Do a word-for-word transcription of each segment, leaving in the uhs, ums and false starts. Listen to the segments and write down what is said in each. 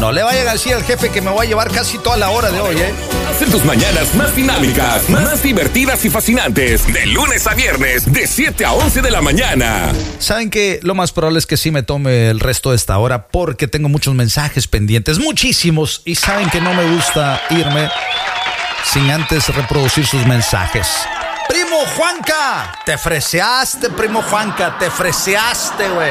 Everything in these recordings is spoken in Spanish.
No le vaya a decir al jefe que me voy a llevar casi toda la hora de hoy, ¿eh? Hacen tus mañanas más dinámicas, más divertidas y fascinantes. De lunes a viernes, de siete a once de la mañana. Saben que lo más probable es que sí me tome el resto de esta hora porque tengo muchos mensajes pendientes, muchísimos. Y saben que no me gusta irme sin antes reproducir sus mensajes. Primo Juanca, te freseaste, primo Juanca, te freseaste, güey.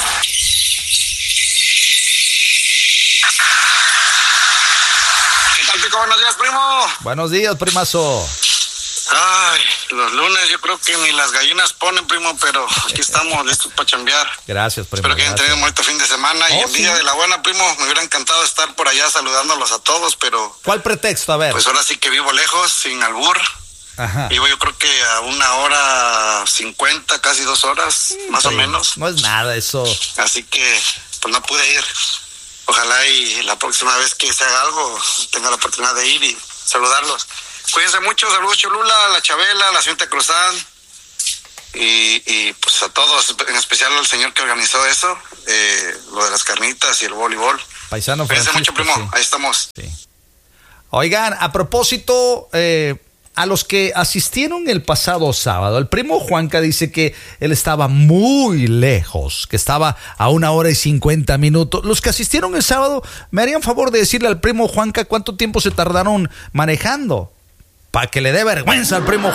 ¿Qué tal, Pico? Buenos días, primo. Buenos días, primazo. Ay, los lunes yo creo que ni las gallinas ponen, primo, pero aquí estamos listos para chambear. Gracias, primo. Espero que hayan tenido un bonito fin de semana. Oh, y el sí. Día de la buena, primo, me hubiera encantado estar por allá saludándolos a todos, pero... ¿Cuál pretexto? A ver. Pues ahora sí que vivo lejos, sin albur. Ajá. Vivo yo creo que a una hora cincuenta, casi dos horas, sí, más sí. o menos. No es nada eso. Así que, pues no pude ir. Ojalá y la próxima vez que se haga algo, tenga la oportunidad de ir y saludarlos. Cuídense mucho, saludos Cholula, a la Chabela, a la señorita Cruzán y, y pues a todos, en especial al señor que organizó eso, eh, lo de las carnitas y el voleibol. Paisano Cuídense Francisco, mucho, primo, sí. Ahí estamos. Sí. Oigan, a propósito, eh, a los que asistieron el pasado sábado, el primo Juanca dice que él estaba muy lejos, que estaba a una hora y cincuenta minutos. Los que asistieron el sábado, ¿me harían favor de decirle al primo Juanca cuánto tiempo se tardaron manejando? Para que le dé vergüenza al primo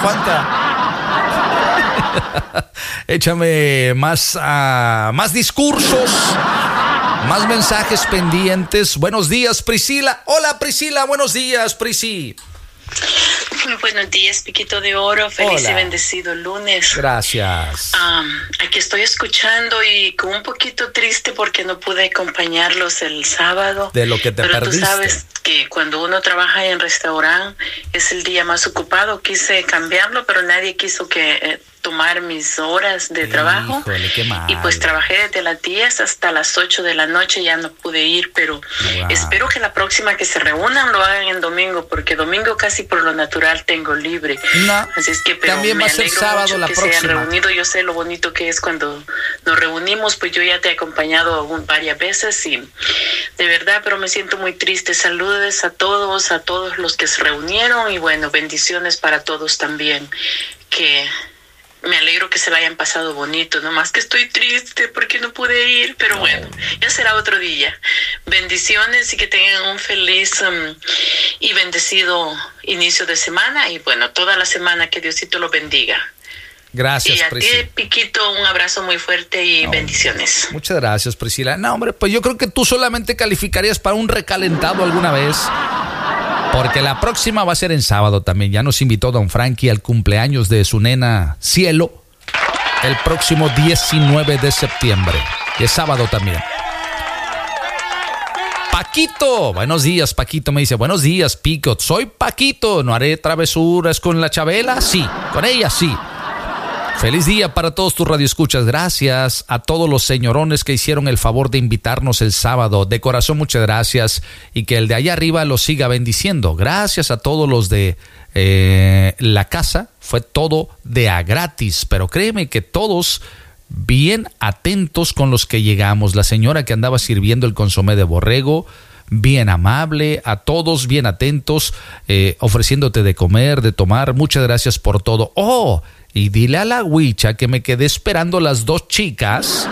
Juanca. Échame más, uh, más discursos, más mensajes pendientes. Buenos días, Priscila. Hola, Priscila. Buenos días, Prisi. Buenos días, Piquito de Oro. Feliz Hola. Y bendecido lunes. Gracias. Um, aquí estoy escuchando y con un poquito triste porque no pude acompañarlos el sábado. De lo que te pero perdiste. Tú sabes que cuando uno trabaja en restaurante es el día más ocupado. Quise cambiarlo, pero nadie quiso que eh, tomar mis horas de trabajo. Híjole, qué mal. Y pues trabajé desde las diez hasta las ocho de la noche. Ya no pude ir, pero wow. Espero que la próxima que se reúnan lo hagan en domingo, porque domingo casi por lo natural tengo libre. No, así es que pero también me va a ser sábado la que próxima. Se hayan reunido. Yo sé lo bonito que es cuando nos reunimos, pues yo ya te he acompañado varias veces y de verdad, pero me siento muy triste. Saludos a todos, a todos los que se reunieron y bueno, bendiciones para todos también. Que me alegro que se la hayan pasado bonito, nomás que estoy triste porque no pude ir, pero bueno, ya será otro día. Bendiciones y que tengan un feliz um, y bendecido inicio de semana y bueno, toda la semana que Diosito lo bendiga. Gracias, y a Priscila. ti, Piquito, un abrazo muy fuerte y no, bendiciones. Muchas gracias, Priscila. No, hombre, pues yo creo que tú solamente calificarías para un recalentado alguna vez. Porque la próxima va a ser en sábado también. Ya nos invitó Don Frankie al cumpleaños de su nena Cielo. El próximo diecinueve de septiembre. Y es sábado también. Paquito. Buenos días, Paquito. Me dice, buenos días, Pico. Soy Paquito. ¿No haré travesuras con la Chabela? Sí. Con ella, sí. Feliz día para todos tus radioescuchas. Gracias a todos los señorones que hicieron el favor de invitarnos el sábado. De corazón, muchas gracias. Y que el de allá arriba los siga bendiciendo. Gracias a todos los de eh, la casa. Fue todo de a gratis. Pero créeme que todos bien atentos con los que llegamos. La señora que andaba sirviendo el consomé de borrego, bien amable, a todos bien atentos, eh, ofreciéndote de comer, de tomar. Muchas gracias por todo. ¡Oh! Y dile a la Huicha que me quedé esperando las dos chicas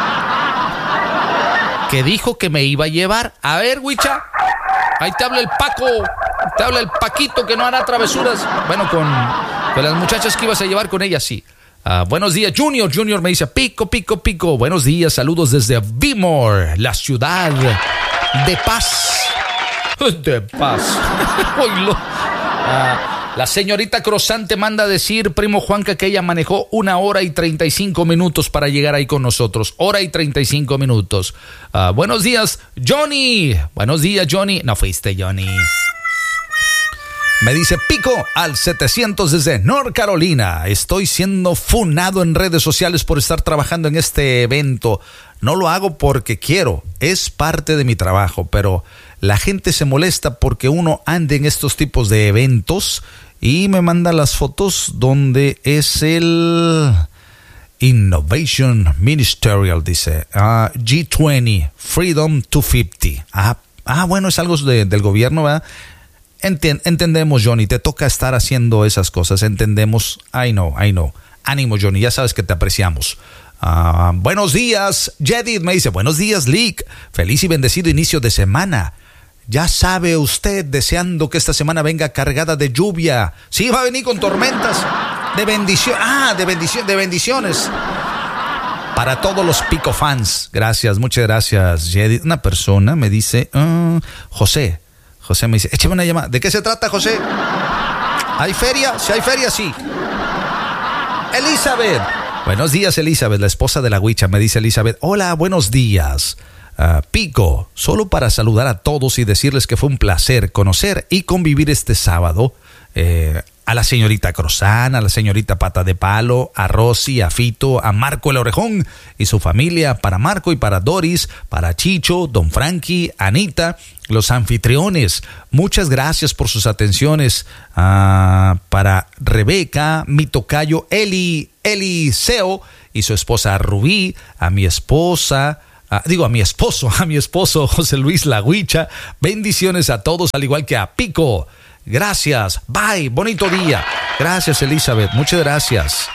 que dijo que me iba a llevar. A ver, Huicha, ahí te habla el Paco, te habla el Paquito que no hará travesuras. Bueno, con, con las muchachas que ibas a llevar con ella, sí. Uh, buenos días, Junior. Junior me dice, pico, pico, pico. Buenos días, saludos desde Vimor, la ciudad de paz. De paz. Oílo. Uh, La señorita Cruzante manda a decir, primo Juanca, que ella manejó una hora y treinta y cinco minutos para llegar ahí con nosotros. Hora y treinta y cinco minutos. Uh, buenos días, Johnny. Buenos días, Johnny. No fuiste, Johnny. Me dice, Pico, al setecientos desde North Carolina. Estoy siendo funado en redes sociales por estar trabajando en este evento. No lo hago porque quiero. Es parte de mi trabajo, pero la gente se molesta porque uno ande en estos tipos de eventos. Y me manda las fotos donde es el Innovation Ministerial, dice uh, G veinte Freedom doscientos cincuenta. Ah, Ah, bueno, es algo de, del gobierno, ¿verdad? Enten, entendemos, Johnny, te toca estar haciendo esas cosas, entendemos. I know, I know. Ánimo, Johnny, ya sabes que te apreciamos. Uh, buenos días, Jedid me dice, buenos días, Lick. Feliz y bendecido inicio de semana. Ya sabe usted, deseando que esta semana venga cargada de lluvia. Sí, va a venir con tormentas. De bendición. Ah, de bendición, de bendiciones. Para todos los Pico fans. Gracias, muchas gracias, Jedid. Una persona me dice, uh, José. José me dice, échame una llamada. ¿De qué se trata, José? ¿Hay feria? Si hay feria, sí. Elizabeth. Buenos días, Elizabeth, la esposa de la Huicha. Me dice Elizabeth, hola, buenos días. Uh, Pico, solo para saludar a todos y decirles que fue un placer conocer y convivir este sábado eh, a la señorita Crozán, a la señorita Pata de Palo, a Rosy, a Fito, a Marco el Orejón y su familia, para Marco y para Doris, para Chicho, Don Frankie, Anita, los anfitriones. Muchas gracias por sus atenciones. Uh, para Rebeca, mi tocayo Eli, Eliseo y su esposa Rubí, a mi esposa... Uh, digo, a mi esposo, a mi esposo José Luis La Huicha. Bendiciones a todos, al igual que a Pico. Gracias, bye, bonito día. Gracias, Elizabeth, muchas gracias.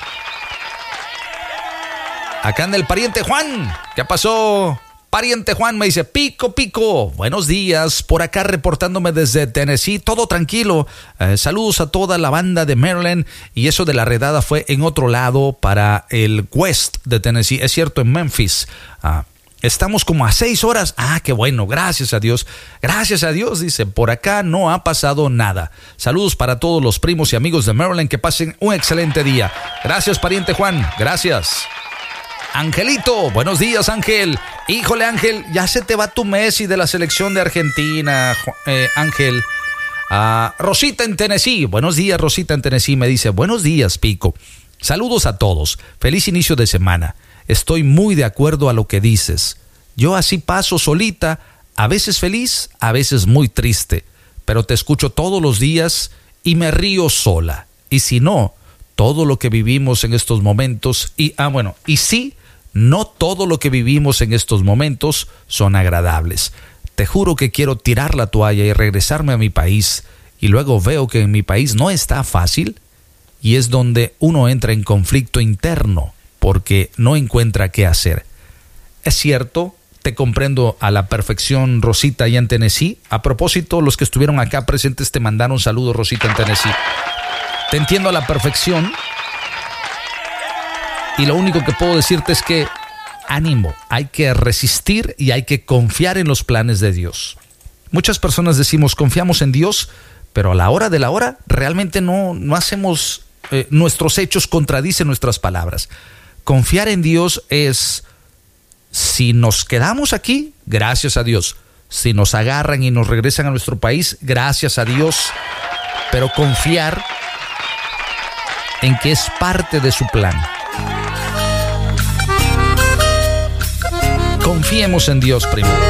Acá anda el pariente Juan. ¿Qué pasó? Pariente Juan me dice, Pico, Pico, buenos días, por acá reportándome desde Tennessee, todo tranquilo. Eh, saludos a toda la banda de Maryland. Y eso de la redada fue en otro lado, para el West de Tennessee, es cierto, en Memphis. Ah, Estamos como a seis horas. Ah, qué bueno, gracias a Dios. Gracias a Dios, dice, por acá no ha pasado nada. Saludos para todos los primos y amigos de Maryland, que pasen un excelente día. Gracias, pariente Juan, gracias. Angelito, buenos días, Ángel. Híjole, Ángel, ya se te va tu Messi de la selección de Argentina, eh, Ángel. Ah, Rosita en Tennessee, buenos días, Rosita en Tennessee, me dice, buenos días, Pico. Saludos a todos, feliz inicio de semana. Estoy muy de acuerdo a lo que dices. Yo así paso solita, a veces feliz, a veces muy triste, pero te escucho todos los días y me río sola. Y si no, todo lo que vivimos en estos momentos, y ah bueno, y sí, no todo lo que vivimos en estos momentos son agradables. Te juro que quiero tirar la toalla y regresarme a mi país, y luego veo que en mi país no está fácil, y es donde uno entra en conflicto interno, porque no encuentra qué hacer. Es cierto, te comprendo a la perfección, Rosita, allá en Tennessee. A propósito, los que estuvieron acá presentes te mandaron saludos, Rosita, en Tennessee. Te entiendo a la perfección. Y lo único que puedo decirte es que ánimo, hay que resistir y hay que confiar en los planes de Dios. Muchas personas decimos, confiamos en Dios, pero a la hora de la hora realmente no, no hacemos, eh, nuestros hechos contradicen nuestras palabras. Confiar en Dios es, si nos quedamos aquí, gracias a Dios. Si nos agarran y nos regresan a nuestro país, gracias a Dios. Pero confiar en que es parte de su plan. Confiemos en Dios primero.